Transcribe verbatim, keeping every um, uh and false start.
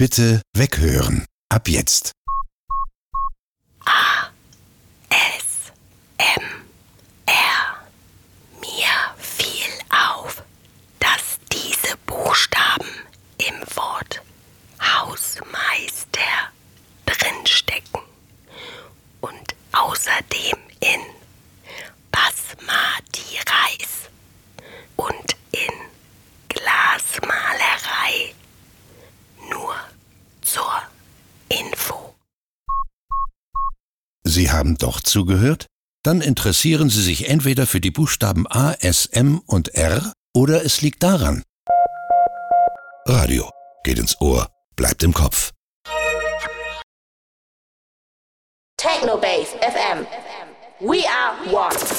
Bitte weghören. Ab jetzt. A, S, M, R. Mir fiel auf, dass diese Buchstaben im Wort Hausmeister drinstecken und außerdem in Basmati Reis und in Glasmalerei. Nur zur Info. Sie haben doch zugehört? Dann interessieren Sie sich entweder für die Buchstaben A, S, M und R oder es liegt daran. Radio geht ins Ohr, bleibt im Kopf. Technobase F M. We are one.